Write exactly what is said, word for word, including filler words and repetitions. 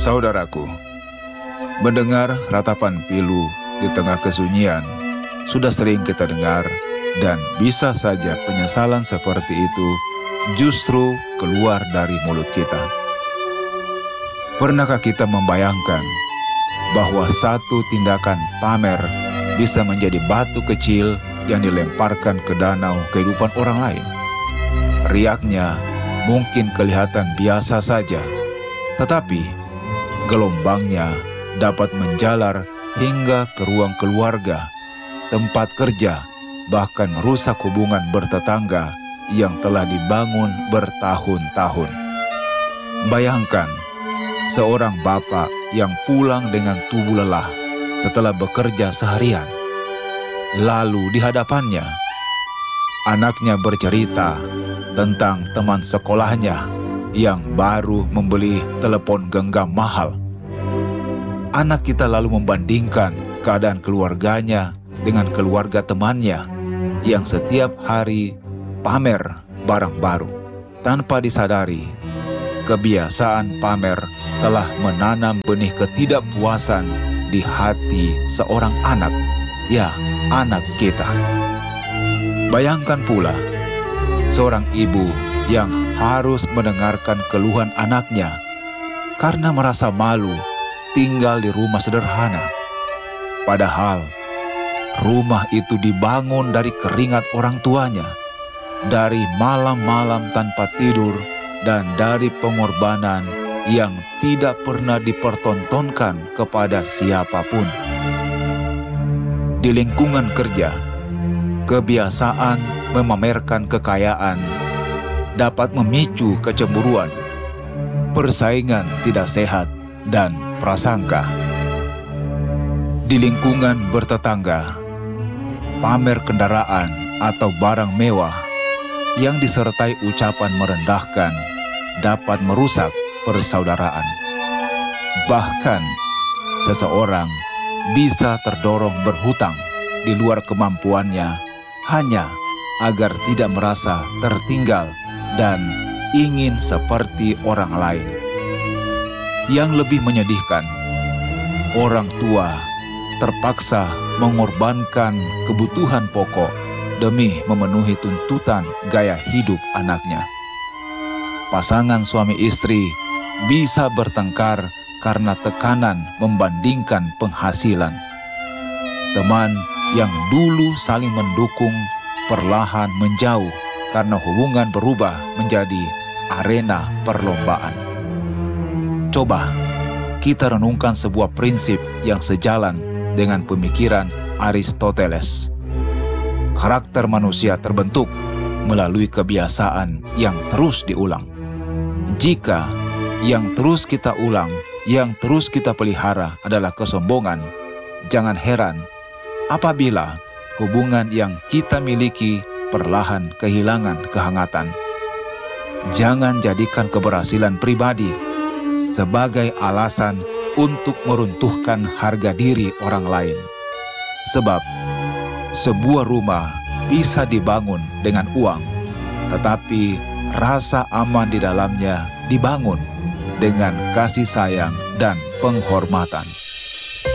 Saudaraku, mendengar ratapan pilu di tengah kesunyian sudah sering kita dengar, dan bisa saja penyesalan seperti itu justru keluar dari mulut kita. Pernahkah kita membayangkan bahwa satu tindakan pamer bisa menjadi batu kecil yang dilemparkan ke danau kehidupan orang lain? Riaknya mungkin kelihatan biasa saja, tetapi gelombangnya dapat menjalar hingga ke ruang keluarga, tempat kerja, bahkan merusak hubungan bertetangga yang telah dibangun bertahun-tahun. Bayangkan seorang bapak yang pulang dengan tubuh lelah setelah bekerja seharian. Lalu di hadapannya, anaknya bercerita tentang teman sekolahnya yang baru membeli telepon genggam mahal. Anak kita lalu membandingkan keadaan keluarganya dengan keluarga temannya yang setiap hari pamer barang baru. Tanpa disadari, kebiasaan pamer telah menanam benih ketidakpuasan di hati seorang anak, ya, anak kita. Bayangkan pula seorang ibu yang harus mendengarkan keluhan anaknya karena merasa malu tinggal di rumah sederhana. Padahal rumah itu dibangun dari keringat orang tuanya, dari malam-malam tanpa tidur, dan dari pengorbanan yang tidak pernah dipertontonkan kepada siapapun. Di lingkungan kerja, kebiasaan memamerkan kekayaan dapat memicu kecemburuan, persaingan tidak sehat, dan prasangka. Di lingkungan bertetangga, pamer kendaraan atau barang mewah yang disertai ucapan merendahkan dapat merusak persaudaraan. Bahkan, seseorang bisa terdorong berhutang di luar kemampuannya hanya agar tidak merasa tertinggal dan ingin seperti orang lain. Yang lebih menyedihkan, orang tua terpaksa mengorbankan kebutuhan pokok demi memenuhi tuntutan gaya hidup anaknya. Pasangan suami istri bisa bertengkar karena tekanan membandingkan penghasilan. Teman yang dulu saling mendukung perlahan menjauh karena hubungan berubah menjadi arena perlombaan. Coba kita renungkan sebuah prinsip yang sejalan dengan pemikiran Aristoteles. Karakter manusia terbentuk melalui kebiasaan yang terus diulang. Jika yang terus kita ulang, yang terus kita pelihara adalah kesombongan, jangan heran apabila hubungan yang kita miliki perlahan kehilangan kehangatan. Jangan jadikan keberhasilan pribadi sebagai alasan untuk meruntuhkan harga diri orang lain. Sebab sebuah rumah bisa dibangun dengan uang, tetapi rasa aman di dalamnya dibangun dengan kasih sayang dan penghormatan.